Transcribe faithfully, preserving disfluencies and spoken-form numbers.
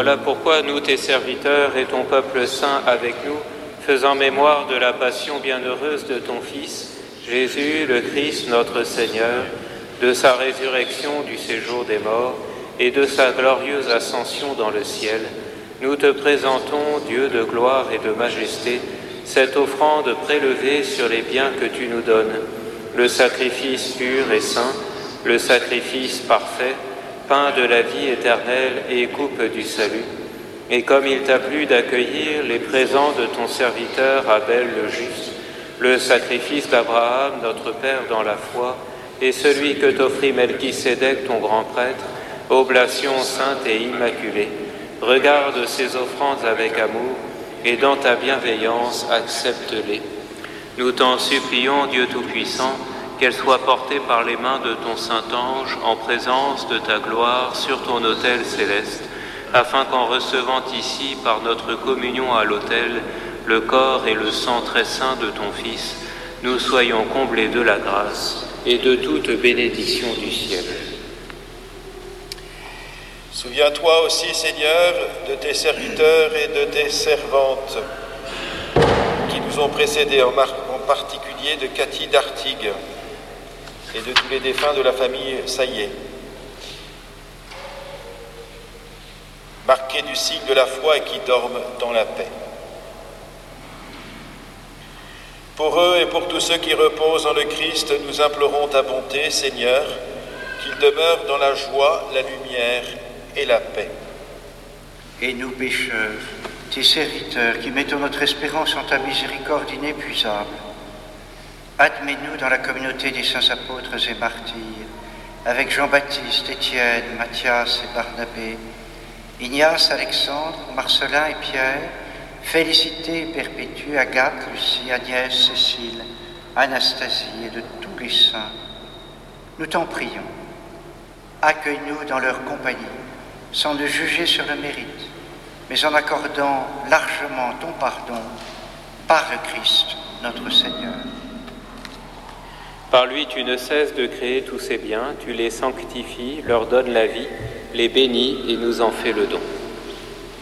Voilà pourquoi nous, tes serviteurs et ton peuple saint avec nous, faisant mémoire de la passion bienheureuse de ton Fils, Jésus, le Christ, notre Seigneur, de sa résurrection du séjour des morts et de sa glorieuse ascension dans le ciel, nous te présentons, Dieu de gloire et de majesté, cette offrande prélevée sur les biens que tu nous donnes, le sacrifice pur et saint, le sacrifice parfait, pain de la vie éternelle et coupe du salut. Et comme il t'a plu d'accueillir les présents de ton serviteur Abel le juste, le sacrifice d'Abraham, notre Père dans la foi, et celui que t'offrit Melchisédek, ton grand prêtre, oblation sainte et immaculée, regarde ces offrandes avec amour, et dans ta bienveillance, accepte-les. Nous t'en supplions, Dieu Tout-Puissant, qu'elles soient portées par les mains de ton Saint-Ange en présence de ta gloire sur ton autel céleste, afin qu'en recevant ici, par notre communion à l'autel, le corps et le sang très saint de ton Fils, nous soyons comblés de la grâce et de toute bénédiction du ciel. Souviens-toi aussi, Seigneur, de tes serviteurs et de tes servantes qui nous ont précédés, en, mar- en particulier de Cathy d'Artigues et de tous les défunts de la famille Saillet. Marqués du signe de la foi et qui dorment dans la paix. Pour eux et pour tous ceux qui reposent en le Christ, nous implorons ta bonté, Seigneur, qu'ils demeurent dans la joie, la lumière et la paix. Et nous pécheurs, tes serviteurs, qui mettons notre espérance en ta miséricorde inépuisable, admets-nous dans la communauté des saints apôtres et martyrs, avec Jean-Baptiste, Étienne, Matthias et Barnabé, Ignace, Alexandre, Marcelin et Pierre, Félicité et Perpétue, Agathe, Lucie, Agnès, Cécile, Anastasie et de tous les saints. Nous t'en prions. Accueille-nous dans leur compagnie, sans nous juger sur le mérite, mais en accordant largement ton pardon par le Christ, notre Seigneur. Par lui, tu ne cesses de créer tous ces biens, tu les sanctifies, leur donnes la vie, les bénis et nous en fais le don.